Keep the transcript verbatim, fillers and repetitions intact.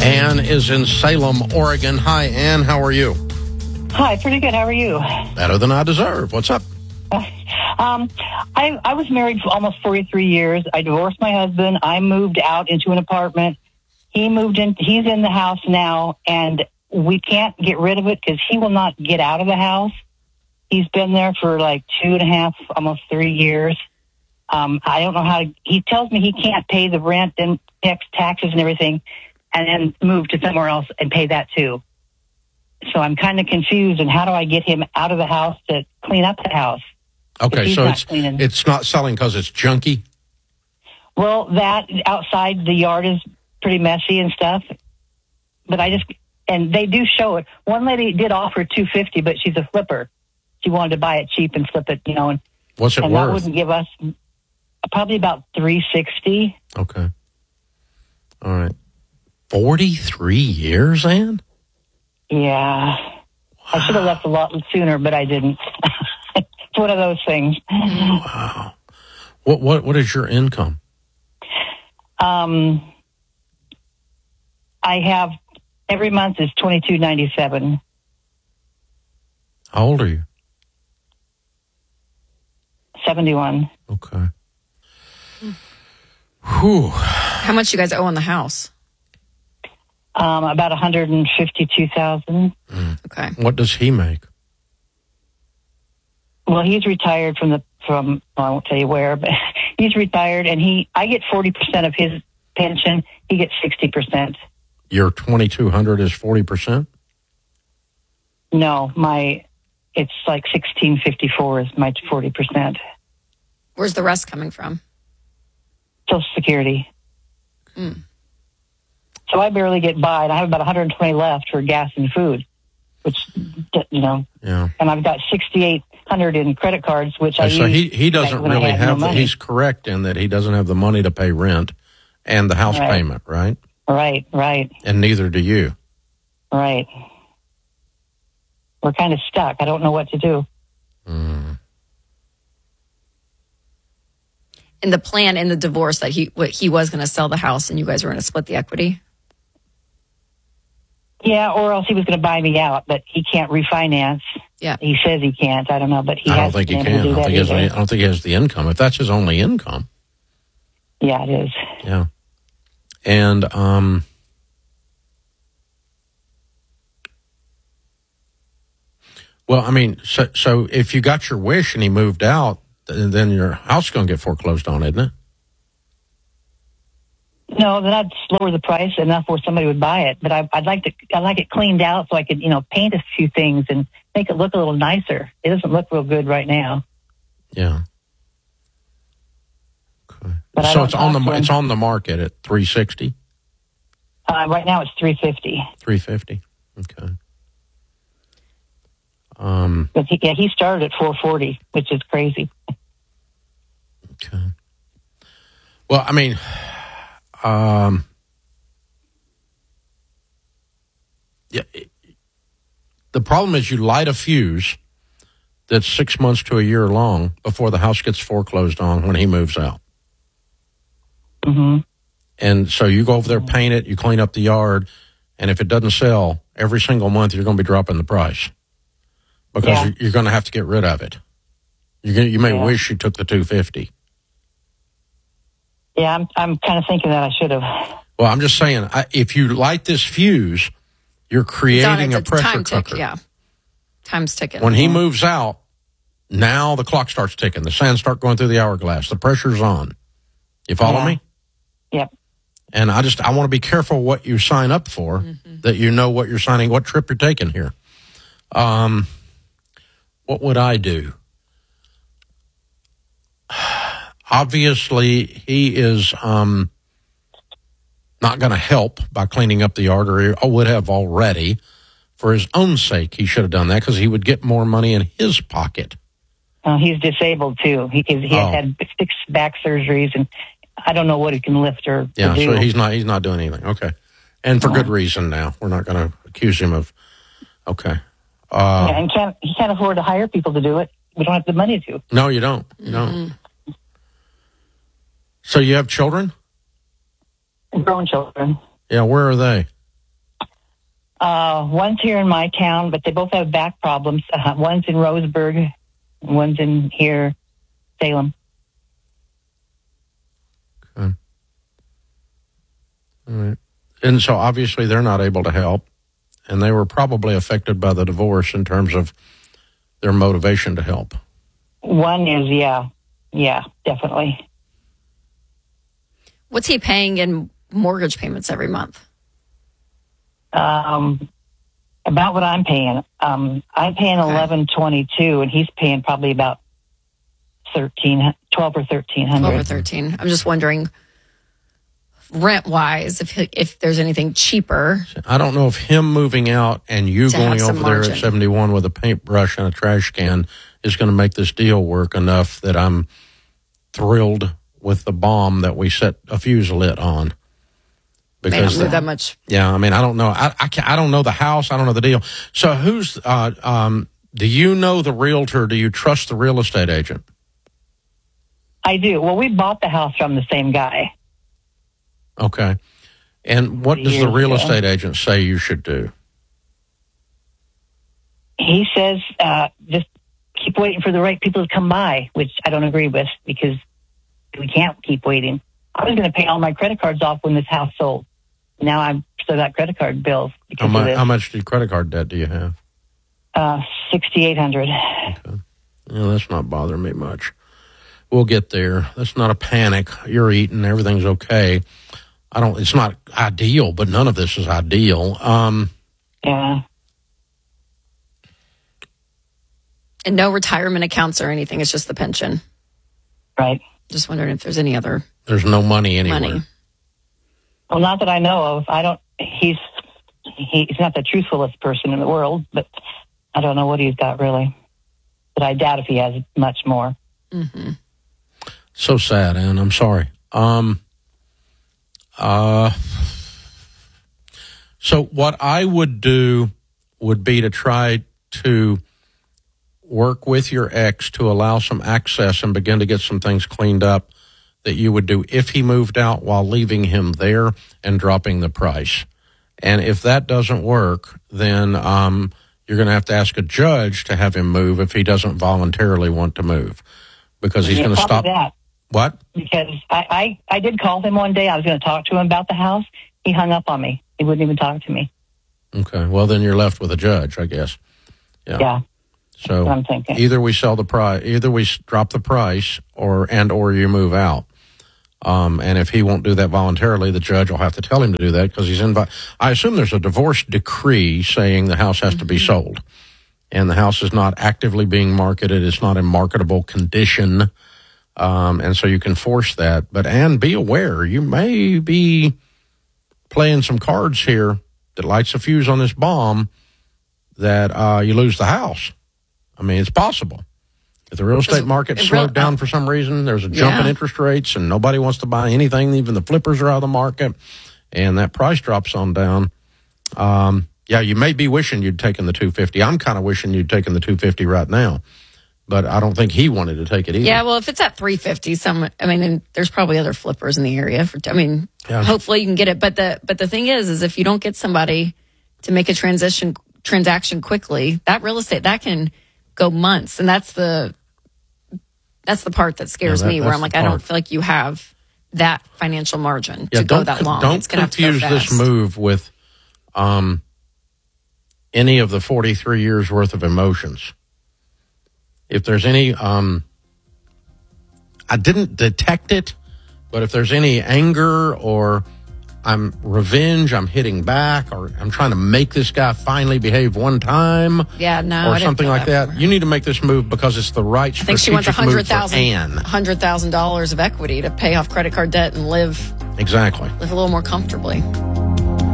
Ann is in Salem, Oregon. Hi, Ann. How are you? Hi, pretty good. How are you? Better than I deserve. What's up? Um, I, I was married for almost forty-three years. I divorced my husband. I moved out into an apartment. He moved in. He's in the house now, and we can't get rid of it because he will not get out of the house. He's been there for like two and a half, almost three years. Um, I don't know how to, he tells me he can't pay the rent and tax, taxes and everything and then move to somewhere else and pay that too. So I'm kind of confused. And how do I get him out of the house to clean up the house? Okay, so it's cleaning. It's not selling because it's junky? Well, that outside the yard is pretty messy and stuff. But I just, and they do show it. One lady did offer two hundred fifty dollars, but she's a flipper. She wanted to buy it cheap and flip it, you know. And, what's it and worth? That wouldn't give us probably about three hundred sixty dollars. Okay. All right. forty-three years, Ann? Yeah. Wow. I should have left a lot sooner, but I didn't. It's one of those things. Wow. What what what is your income? Um, I have every month is twenty-two ninety-seven. How old are you? seventy-one. Okay. Whew. How much you guys owe on the house? Um, about one hundred fifty-two thousand. Mm. Okay. What does he make? Well, he's retired from the from well, I won't tell you where, but he's retired, and he I get forty percent of his pension. He gets sixty percent. Your twenty-two hundred is forty percent? No, my it's like sixteen fifty-four is my forty percent. Where's the rest coming from? Social Security. Mm. So I barely get by, and I have about one hundred twenty left for gas and food, which, you know, yeah. And I've got sixty-eight hundred in credit cards, which I so use. he, he doesn't when really I have, no the, he's correct in that he doesn't have the money to pay rent and the house right. payment, right? Right, right. And neither do you. Right. We're kind of stuck. I don't know what to do. Mm. In the plan in the divorce that he what, he was going to sell the house and you guys were going to split the equity? Yeah, or else he was going to buy me out, but he can't refinance. Yeah. He says he can't. I don't know, but he I don't has think been he able can. to do I don't, that think he has, either. I don't think he has the income. If that's his only income. Yeah, it is. Yeah. And, um, well, I mean, so, so if you got your wish and he moved out, then your house is going to get foreclosed on, isn't it? No, then I'd lower the price enough where somebody would buy it. But I, I'd like to, I'd like it cleaned out so I could, you know, paint a few things and make it look a little nicer. It doesn't look real good right now. Yeah. Okay. But so it's on the it's on the market at three sixty. Uh, right now it's three fifty. Three fifty. Okay. Um. But he, yeah, he started at four forty, which is crazy. Okay. Well, I mean. Um, yeah, the problem is you light a fuse that's six months to a year long before the house gets foreclosed on when he moves out. Mm-hmm. And so you go over there, paint it, you clean up the yard, and if it doesn't sell, every single month you're going to be dropping the price because yeah. you're, you're going to have to get rid of it. You're gonna, you may yeah. wish you took the two hundred fifty. Yeah, I'm I'm kind of thinking that I should have. Well, I'm just saying, I, if you light this fuse, you're creating it's a pressure time cooker. Tick, yeah, time's ticking. When he moves out, now the clock starts ticking. The sands start going through the hourglass. The pressure's on. You follow yeah. me? Yep. And I just I want to be careful what you sign up for, mm-hmm. that you know what you're signing, what trip you're taking here. Um, what would I do? Obviously, he is um, not going to help by cleaning up the yard, or he would have already. For his own sake, he should have done that because he would get more money in his pocket. Uh, he's disabled, too. He, he oh. has had six back surgeries, and I don't know what he can lift or Yeah, do. so he's not he's not doing anything. Okay. And for uh, good reason now. We're not going to accuse him of, okay. Uh, yeah, and can't, he can't afford to hire people to do it. We don't have the money to. No, you don't. You don't. Mm-hmm. So you have children? Grown children. Yeah, where are they? Uh, one's here in my town, but they both have back problems. Uh, one's in Roseburg, and one's in here, Salem. Okay. All right. And so obviously they're not able to help, and they were probably affected by the divorce in terms of their motivation to help. One is, yeah, yeah, definitely. What's he paying in mortgage payments every month? Um, about what I'm paying. Um, I'm paying Okay. eleven twenty two, and he's paying probably about thirteen, twelve or thirteen hundred. twelve or thirteen. I'm just wondering, rent wise, if if there's anything cheaper. I don't know if him moving out and you To have going some over there margin. at seventy-one with a paintbrush and a trash can is going to make this deal work enough that I'm thrilled with the bomb that we set a fuse lit on. May not Because move that much. yeah, I mean, I don't know. I I, can't, I don't know the house. I don't know the deal. So who's? Uh, um, do you know the realtor? Do you trust the real estate agent? I do. Well, we bought the house from the same guy. Okay. And what does the Years real ago. estate agent say you should do? He says uh, just keep waiting for the right people to come by, which I don't agree with because we can't keep waiting. I was going to pay all my credit cards off when this house sold. Now I've still got credit card bills How, because mu- of this. how much do credit card debt do you have? Uh, sixty-eight hundred. Yeah, that's not bothering me much. We'll get there. That's not a panic. You're eating. Everything's okay. I don't. It's not ideal, but none of this is ideal. Um, Yeah. And no retirement accounts or anything. It's just the pension. Right. Just wondering if there's any other there's no money anywhere. money. Well, not that I know of. I don't. He's he's not the truthfulest person in the world, but I don't know what he's got really. But I doubt if he has much more. Mm-hmm. So sad, Ann. I'm sorry. Um, uh, so what I would do would be to try to work with your ex to allow some access and begin to get some things cleaned up that you would do if he moved out while leaving him there and dropping the price. And if that doesn't work, then um, you're going to have to ask a judge to have him move if he doesn't voluntarily want to move, because he's Yeah, going to probably stop. that. What? Because I, I, I did call him one day. I was going to talk to him about the house. He hung up on me. He wouldn't even talk to me. Okay. Well, then you're left with a judge, I guess. Yeah. Yeah, So that's what I'm thinking. either we sell the price, either we s- drop the price, or and or you move out. Um, and if he won't do that voluntarily, the judge will have to tell him to do that because he's invi- I assume there's a divorce decree saying the house has to be sold, and the house is not actively being marketed. It's not in marketable condition. Um, and so you can force that. But, and be aware, you may be playing some cards here that lights a fuse on this bomb that uh, you lose the house. I mean, it's possible. If the real estate market it slowed real- down for some reason, there's a jump in Yeah. interest rates and nobody wants to buy anything, even the flippers are out of the market, and that price drops on down. Um, yeah, you may be wishing you'd taken the two fifty. I'm kind of wishing you'd taken the two fifty right now, but I don't think he wanted to take it either. Yeah, well, if it's at three fifty, some I mean, and there's probably other flippers in the area. For I mean, Yeah. hopefully you can get it. But the but the thing is, is if you don't get somebody to make a transition transaction quickly, that real estate that can go months, and that's the that's the part that scares Yeah, that- me. Where that's I'm like, the I don't part. feel like you have that financial margin Yeah, to go don't that con- long. don't It's gonna have to go confuse this fast. move with um, any of the forty-three years worth of emotions. If there's any, um, I didn't detect it, but if there's any anger or I'm revenge, I'm hitting back, or I'm trying to make this guy finally behave one time, Yeah, no, I or didn't something feel like that. that, you need to make this move because it's the right I think she wants a strategic hundred move for thousand, Ann. hundred thousand dollars of equity to pay off credit card debt and live Exactly. live a little more comfortably.